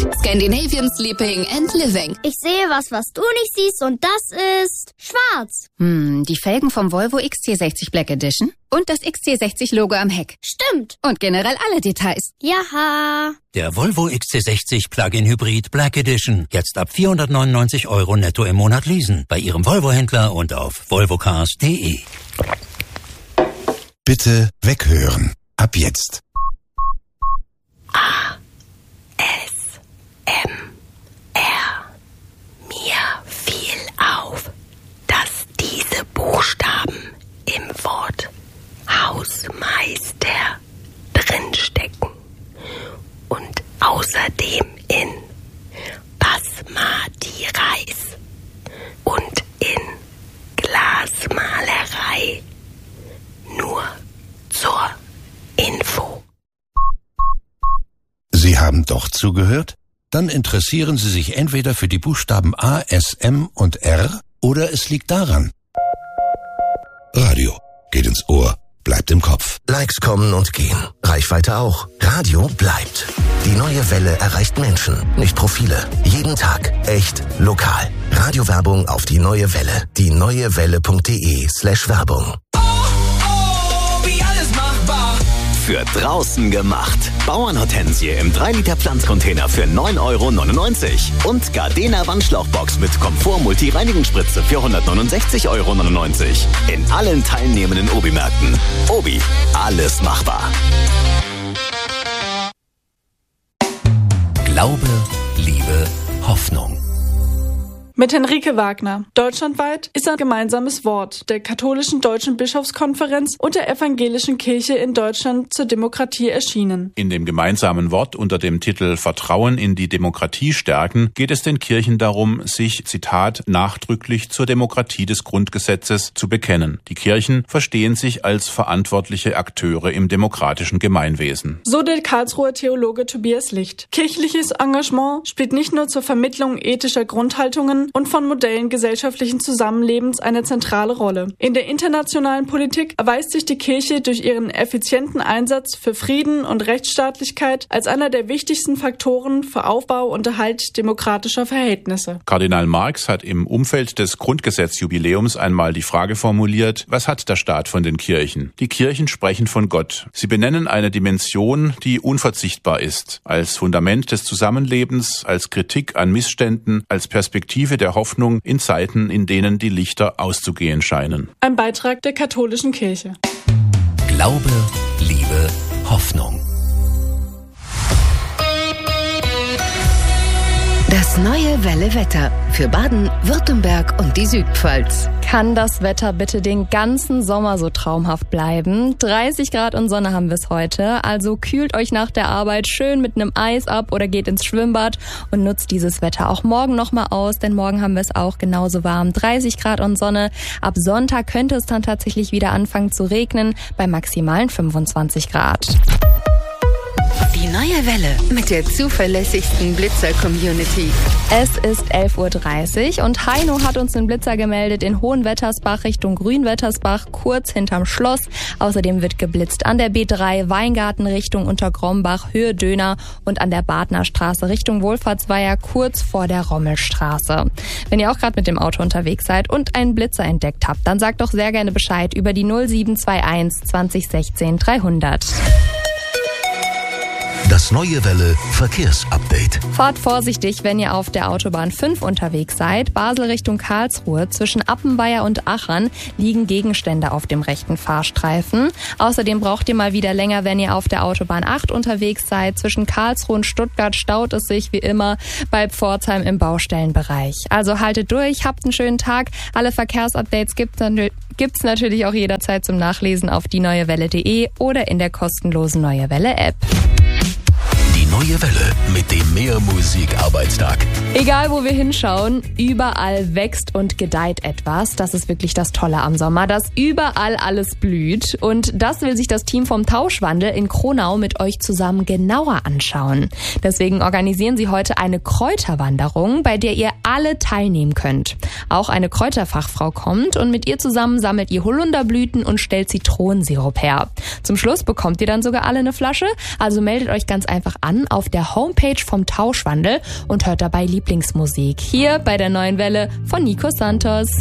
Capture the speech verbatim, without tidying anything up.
Scandinavian Sleeping and Living. Ich sehe was, was du nicht siehst, und das ist schwarz. Hm, die Felgen vom Volvo X C sechzig Black Edition und das X C sechzig Logo am Heck. Stimmt. Und generell alle Details. Jaha. Der Volvo X C sechzig Plug-in Hybrid Black Edition. Jetzt ab vierhundertneunundneunzig Euro netto im Monat leasen. Bei Ihrem Volvo-Händler und auf volvocars punkt de. Bitte weghören. Ab jetzt. A. S. M. R. Mir fiel auf, dass diese Buchstaben im Wort Hausmeister drinstecken und außerdem in Basmati Reis und in Glasmalerei. Nur zur Info. Sie haben doch zugehört? Dann interessieren Sie sich entweder für die Buchstaben A, S, M und R oder es liegt daran. Radio geht ins Ohr, bleibt im Kopf. Likes kommen und gehen, Reichweite auch. Radio bleibt. Die neue Welle erreicht Menschen, nicht Profile. Jeden Tag, echt, lokal. Radiowerbung auf die neue Welle. die neue welle punkt de slash Werbung. Für draußen gemacht. Bauernhortensie im drei Liter Pflanzcontainer für neun Euro neunundneunzig. Und Gardena Wandschlauchbox mit Komfort-Multi-Reinigungsspritze für hundertneunundsechzig Euro neunundneunzig. In allen teilnehmenden Obi-Märkten. Obi, alles machbar. Glaube, Liebe, Hoffnung. Mit Henrike Wagner. Deutschlandweit ist ein gemeinsames Wort der katholischen Deutschen Bischofskonferenz und der evangelischen Kirche in Deutschland zur Demokratie erschienen. In dem gemeinsamen Wort unter dem Titel Vertrauen in die Demokratie stärken geht es den Kirchen darum, sich, Zitat, nachdrücklich zur Demokratie des Grundgesetzes zu bekennen. Die Kirchen verstehen sich als verantwortliche Akteure im demokratischen Gemeinwesen. So der Karlsruher Theologe Tobias Licht. Kirchliches Engagement spielt nicht nur zur Vermittlung ethischer Grundhaltungen und von Modellen gesellschaftlichen Zusammenlebens eine zentrale Rolle. In der internationalen Politik erweist sich die Kirche durch ihren effizienten Einsatz für Frieden und Rechtsstaatlichkeit als einer der wichtigsten Faktoren für Aufbau und Erhalt demokratischer Verhältnisse. Kardinal Marx hat im Umfeld des Grundgesetzjubiläums einmal die Frage formuliert: Was hat der Staat von den Kirchen? Die Kirchen sprechen von Gott. Sie benennen eine Dimension, die unverzichtbar ist, als Fundament des Zusammenlebens, als Kritik an Missständen, als Perspektive der Hoffnung in Zeiten, in denen die Lichter auszugehen scheinen. Ein Beitrag der katholischen Kirche. Glaube, Liebe, Hoffnung. Das neue Welle-Wetter für Baden, Württemberg und die Südpfalz. Kann das Wetter bitte den ganzen Sommer so traumhaft bleiben? dreißig Grad und Sonne haben wir es heute, also kühlt euch nach der Arbeit schön mit einem Eis ab oder geht ins Schwimmbad und nutzt dieses Wetter auch morgen nochmal aus, denn morgen haben wir es auch genauso warm. dreißig Grad und Sonne. Ab Sonntag könnte es dann tatsächlich wieder anfangen zu regnen, bei maximalen fünfundzwanzig Grad. Die neue Welle mit der zuverlässigsten Blitzer-Community. Es ist elf Uhr dreißig und Heino hat uns den Blitzer gemeldet in Hohenwettersbach Richtung Grünwettersbach, kurz hinterm Schloss. Außerdem wird geblitzt an der B drei Weingarten Richtung Untergrombach, Höhe Döner und an der Badner Straße Richtung Wohlfahrtsweiher, kurz vor der Rommelstraße. Wenn ihr auch gerade mit dem Auto unterwegs seid und einen Blitzer entdeckt habt, dann sagt doch sehr gerne Bescheid über die null sieben zwei eins zwanzig sechzehn dreihundert. Das neue Welle Verkehrsupdate. Fahrt vorsichtig, wenn ihr auf der Autobahn fünf unterwegs seid. Basel Richtung Karlsruhe. Zwischen Appenweier und Achern liegen Gegenstände auf dem rechten Fahrstreifen. Außerdem braucht ihr mal wieder länger, wenn ihr auf der Autobahn acht unterwegs seid. Zwischen Karlsruhe und Stuttgart staut es sich wie immer bei Pforzheim im Baustellenbereich. Also haltet durch, habt einen schönen Tag. Alle Verkehrsupdates gibt's natürlich Gibt's natürlich auch jederzeit zum Nachlesen auf die neue welle punkt de oder in der kostenlosen Neue Welle App. Die neue Welle mit dem Mehr-Musik-Arbeitstag. Egal, wo wir hinschauen, überall wächst und gedeiht etwas. Das ist wirklich das Tolle am Sommer, dass überall alles blüht. Und das will sich das Team vom Tauschwandel in Kronau mit euch zusammen genauer anschauen. Deswegen organisieren sie heute eine Kräuterwanderung, bei der ihr alle teilnehmen könnt. Auch eine Kräuterfachfrau kommt und mit ihr zusammen sammelt ihr Holunderblüten und stellt Zitronensirup her. Zum Schluss bekommt ihr dann sogar alle eine Flasche, also meldet euch ganz einfach an an auf der Homepage vom Tauschwandel und hört dabei Lieblingsmusik. Hier bei der Neuen Welle von Nico Santos.